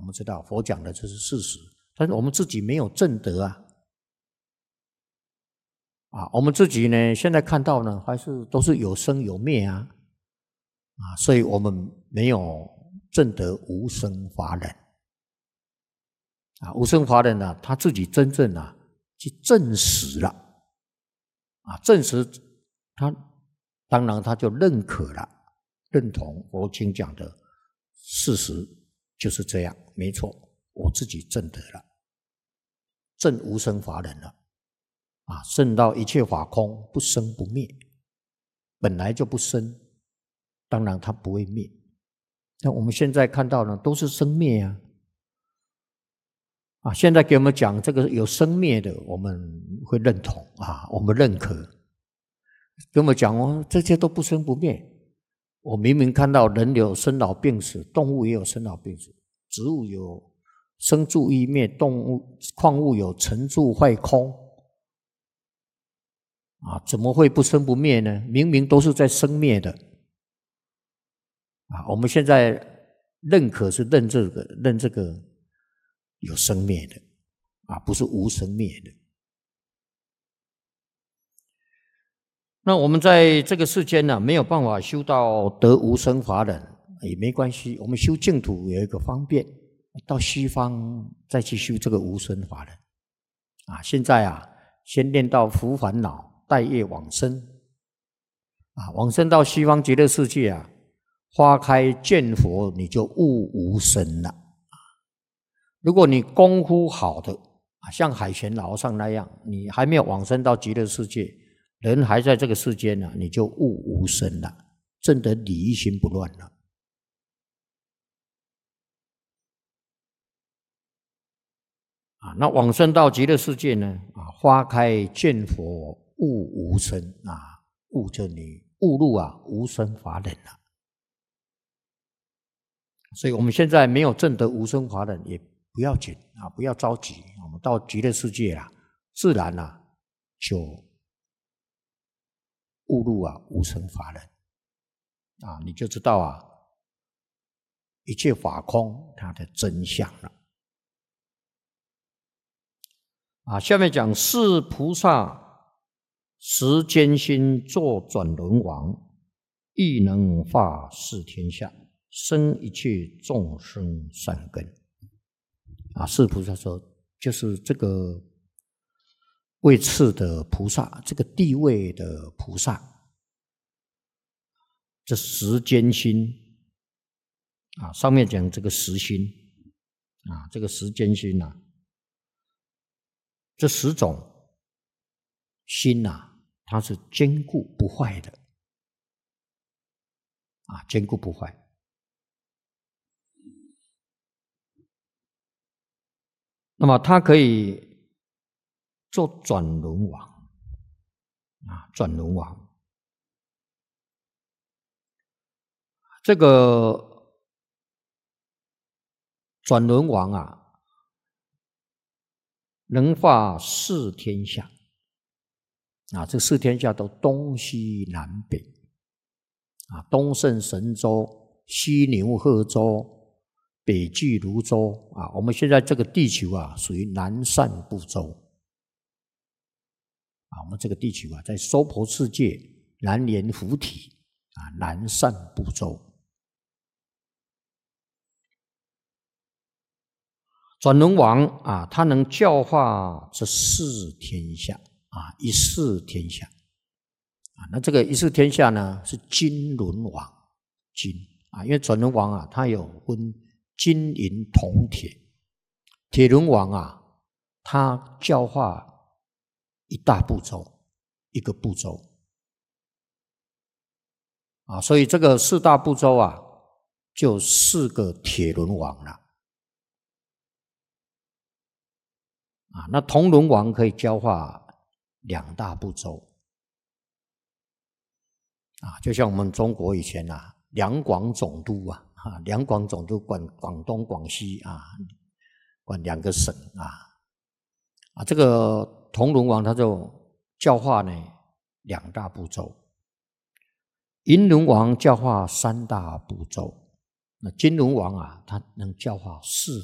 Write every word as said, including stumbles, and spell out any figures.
我们知道佛讲的这是事实，但是我们自己没有证得啊。啊，我们自己呢，现在看到呢，还是都是有生有灭啊，啊，所以我们没有证得无生法忍。啊，无生法忍呢，他自己真正啊去证实了，啊，证实他，当然他就认可了，认同佛经讲的事实就是这样，没错，我自己证得了，证无生法忍了。啊，证到一切法空，不生不灭，本来就不生，当然它不会灭。那我们现在看到呢，都是生灭啊。啊，现在给我们讲这个有生灭的，我们会认同啊，我们认可。给我们讲哦，这些都不生不灭。我明明看到人有生老病死，动物也有生老病死，植物有生住异灭，动物矿物有成住坏空。啊，怎么会不生不灭呢？明明都是在生灭的。啊，我们现在认可是认这个，认这个有生灭的，啊，不是无生灭的。那我们在这个世间呢、啊，没有办法修到得无生法忍，也没关系。我们修净土有一个方便，到西方再去修这个无生法忍。啊，现在啊，先练到伏烦恼。待业往生啊，往生到西方极乐世界啊，花开见佛，你就悟无生了。如果你功夫好的啊，像海贤老和尚那样，你还没有往生到极乐世界，人还在这个世间呢、啊，你就悟无生了，证得理一心不乱了。啊，那往生到极乐世界呢？啊，花开见佛。悟无生啊，悟着你悟入啊无生法忍了。所以我们现在没有证得无生法忍，也不要紧啊，不要着急。我们到极乐世界啊，自然啊就悟入啊无生法忍啊，你就知道啊一切法空它的真相了。啊，下面讲是菩萨。时艰辛作转轮王，亦能化世天下，生一切众生善根。啊，是菩萨说，就是这个位次的菩萨，这个地位的菩萨，这时艰辛啊，上面讲这个时辛啊，这个时艰辛啊，这十种心啊。它是坚固不坏的，啊，坚固不坏。那么它可以做转轮王，啊，转轮王。这个转轮王啊，能化四天下。啊，这四天下都东西南北，啊，东胜神州，西牛贺州，北俱泸州，啊，我们现在这个地球啊，属于南赡部洲，啊，我们这个地球啊，在娑婆世界南阎浮提，啊，南赡部洲。转轮王啊，他能教化这四天下。啊，一视天下啊，那这个一视天下呢，是金轮王，金啊，因为转轮王啊，它有分金银铜铁，铁轮王啊，它教化一大部洲，一个部洲啊，所以这个四大部洲啊，就四个铁轮王了啊，那铜轮王可以教化两大部洲啊，就像我们中国以前啊，两广总督啊，啊，两广总督管广东、广西啊，管两个省啊，啊，这个铜轮王他就教化呢两大部洲，银轮王教化三大部洲，那金轮王啊，他能教化四